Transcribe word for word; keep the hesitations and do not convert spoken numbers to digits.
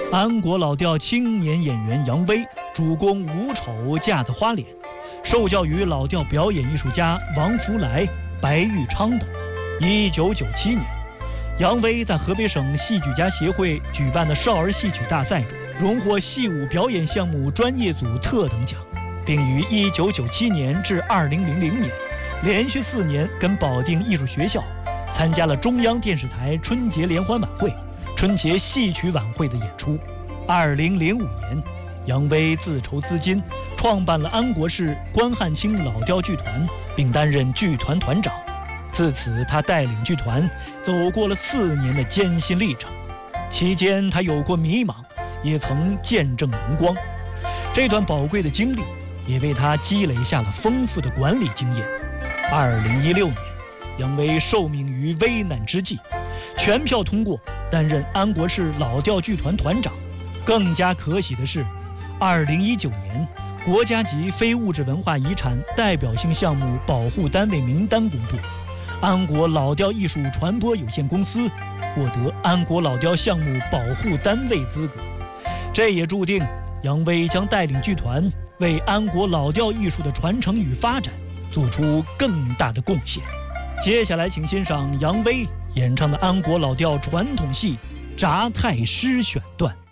安国老调青年演员杨威主攻武丑架子花脸，受教于老调表演艺术家王福来、白玉昌等。一九九七年，杨威在河北省戏剧家协会举办的少儿戏曲大赛中，荣获戏舞表演项目专业组特等奖，并于一九九七年至二零零零年连续四年跟保定艺术学校参加了中央电视台春节联欢晚会、春节戏曲晚会的演出。二零零五年，杨威自筹资金，创办了安国市关汉卿老调剧团，并担任剧团团长。自此，他带领剧团走过了四年的艰辛历程，期间他有过迷茫，也曾见证荣光。这段宝贵的经历也为他积累下了丰富的管理经验。二零一六年，杨威受命于危难之际，全票通过担任安国市老调剧团团长。更加可喜的是，二零一九年国家级非物质文化遗产代表性项目保护单位名单公布，安国老调艺术传播有限公司获得安国老调项目保护单位资格。这也注定杨威将带领剧团为安国老调艺术的传承与发展做出更大的贡献。接下来请欣赏杨威演唱的安国老调传统戏《札太师》选段。